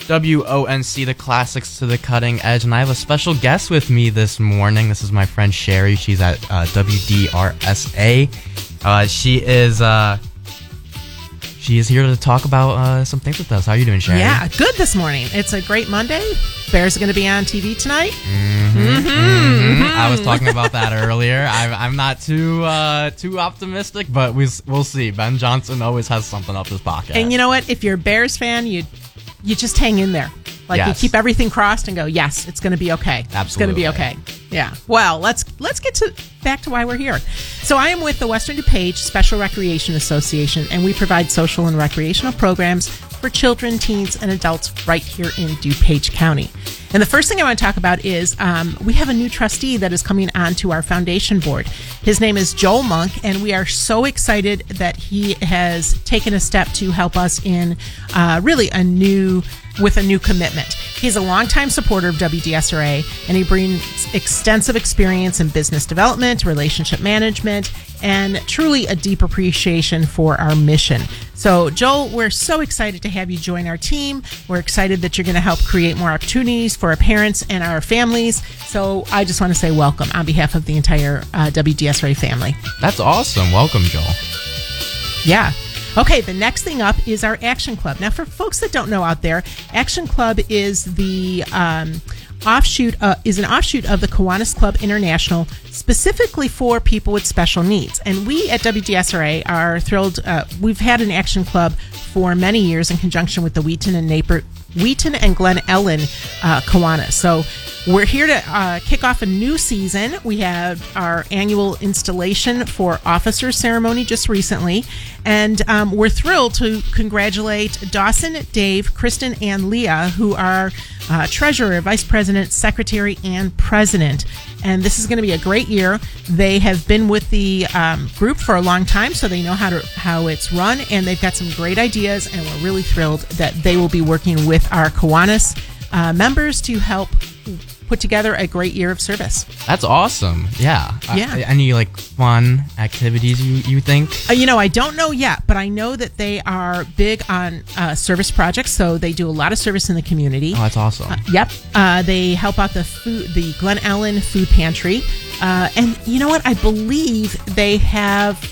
WONC, the classics to the cutting edge, and I have a special guest with me this morning. This is my friend Sherry. She's at WDRSA. She is here to talk about some things with us. How are you doing, Sherry? Yeah, good this morning. It's a great Monday. Bears are going to be on TV tonight. I was talking about that earlier. I'm not too optimistic, but we'll see. Ben Johnson always has something up his pocket. And you know what? If you're a Bears fan, you just hang in there. You keep everything crossed and go, yes, it's going to be okay. Absolutely. It's going to be okay. Yeah. Well, let's get back to why we're here. So I am with the Western DuPage Special Recreation Association, and we provide social and recreational programs for children, teens, and adults right here in DuPage County. And the first thing I want to talk about is we have a new trustee that is coming onto our foundation board. His name is Joel Monk, and we are so excited that he has taken a step to help us in really a new commitment. He's a longtime supporter of WDSRA, and he brings extensive experience in business development, relationship management, and truly a deep appreciation for our mission. So, Joel, we're so excited to have you join our team. We're excited that you're going to help create more opportunities for our parents and our families. So I just want to say welcome on behalf of the entire WDSRA family. That's awesome. Welcome, Joel. Yeah. Okay, the next thing up is our Action Club. Now, for folks that don't know out there, Action Club is the an offshoot of the Kiwanis Club International, specifically for people with special needs. And we at WDSRA are thrilled. We've had an Action Club for many years in conjunction with the Wheaton and Glen Ellen Kiwanis. So we're here to kick off a new season. We had our annual installation for officer ceremony just recently, and we're thrilled to congratulate Dawson, Dave, Kristen, and Leah, who are treasurer, vice president, secretary, and president. And this is going to be a great year. They have been with the group for a long time, so they know how it's run, and they've got some great ideas, and we're really thrilled that they will be working with our Kiwanis members to help put together a great year of service. That's awesome. Yeah. Any fun activities you think? I don't know yet, but I know that they are big on service projects, so they do a lot of service in the community. Oh, that's awesome. Yep. They help out the Glen Ellen Food Pantry. And you know what? I believe they have...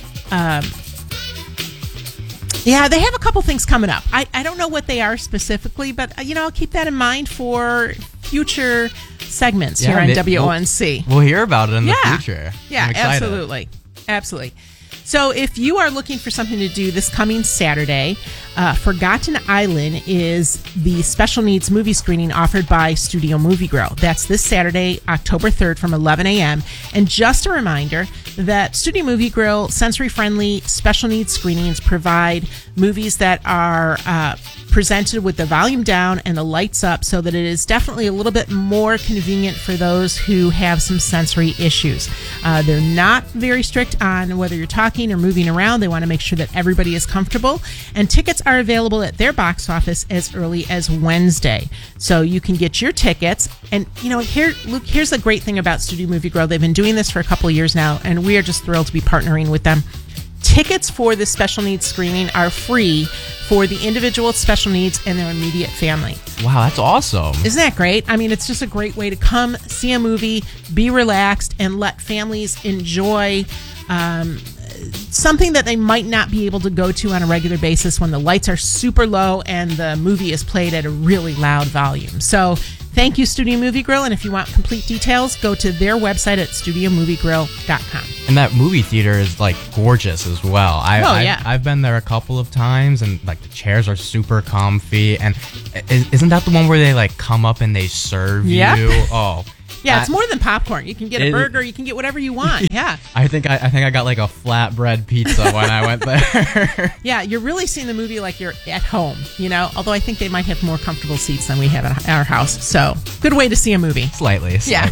they have a couple things coming up. I don't know what they are specifically, but, I'll keep that in mind for future segments here on WONC. We'll hear about it in the future. Yeah, absolutely. So if you are looking for something to do this coming Saturday, Forgotten Island is the special needs movie screening offered by Studio Movie Grill. That's this Saturday, October 3rd from 11 a.m. And just a reminder that Studio Movie Grill sensory-friendly special needs screenings provide movies that are presented with the volume down and the lights up, so that it is definitely a little bit more convenient for those who have some sensory issues. They're not very strict on whether you're talking or moving around. They want to make sure that everybody is comfortable, and tickets are available at their box office as early as Wednesday. So you can get your tickets. And here's the great thing about Studio Movie Grill. They've been doing this for a couple of years now, and we are just thrilled to be partnering with them. Tickets for this special needs screening are free for the individual with special needs and their immediate family. Wow, that's awesome. Isn't that great? I mean, it's just a great way to come see a movie, be relaxed, and let families enjoy something that they might not be able to go to on a regular basis when the lights are super low and the movie is played at a really loud volume. So thank you, Studio Movie Grill. And if you want complete details, go to their website at studiomoviegrill.com. And that movie theater is gorgeous as well. I've been there a couple of times, and the chairs are super comfy. And isn't that the one where they come up and they serve you? Oh. Yeah, it's more than popcorn. You can get a burger. You can get whatever you want. Yeah. I think I got a flatbread pizza when I went there. Yeah, you're really seeing the movie like you're at home, although I think they might have more comfortable seats than we have at our house. So, good way to see a movie. Slightly. Yeah.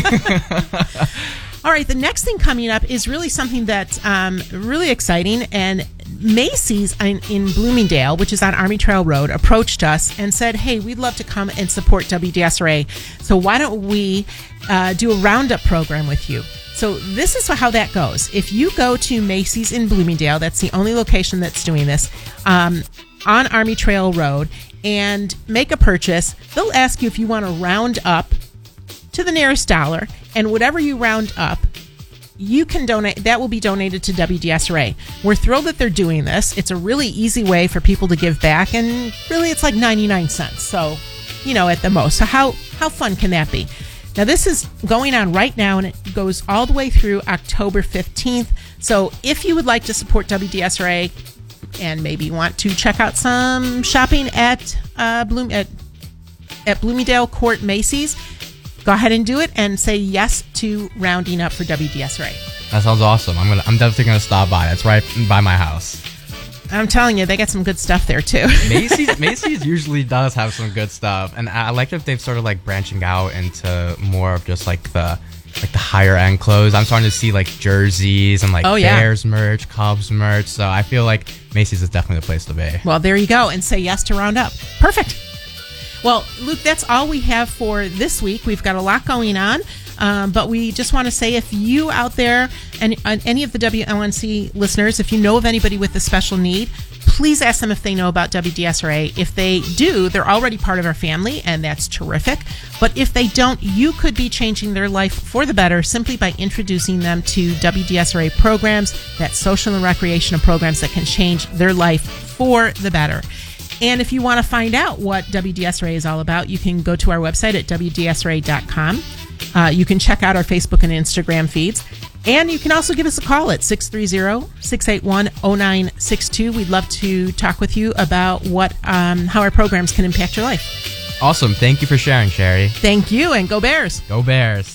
All right, the next thing coming up is really something that's really exciting, and Macy's in Bloomingdale, which is on Army Trail Road, approached us and said, hey, we'd love to come and support WDSRA. So why don't we do a roundup program with you? So this is how that goes. If you go to Macy's in Bloomingdale, that's the only location that's doing this, on Army Trail Road and make a purchase. They'll ask you if you want to round up to the nearest dollar, and whatever you round up, you can donate. That will be donated to WDSRA. We're thrilled that they're doing this. It's a really easy way for people to give back, and really it's like 99 cents. So, at the most. So how fun can that be? Now, this is going on right now, and it goes all the way through October 15th. So if you would like to support WDSRA and maybe want to check out some shopping at Bloomingdale Court Macy's, go ahead and do it and say yes to rounding up for WDSRA. That sounds awesome. I'm definitely going to stop by. It's right by my house. I'm telling you, they got some good stuff there too. Macy's usually does have some good stuff, and I like if they've sort of like branching out into more of just like the higher end clothes. I'm starting to see like jerseys and like Bears merch, Cubs merch. So I feel like Macy's is definitely the place to be. Well, there you go, and say yes to round up. Perfect. Well, Luke, that's all we have for this week. We've got a lot going on. But we just want to say, if you out there and any of the WLNC listeners, if you know of anybody with a special need, please ask them if they know about WDSRA. If they do, they're already part of our family, and that's terrific. But if they don't, you could be changing their life for the better simply by introducing them to WDSRA programs, that's social and recreational programs that can change their life for the better. And if you want to find out what WDSRA is all about, you can go to our website at WDSRA.com. You can check out our Facebook and Instagram feeds. And you can also give us a call at 630-681-0962. We'd love to talk with you about how our programs can impact your life. Awesome. Thank you for sharing, Sherry. Thank you, and go Bears. Go Bears.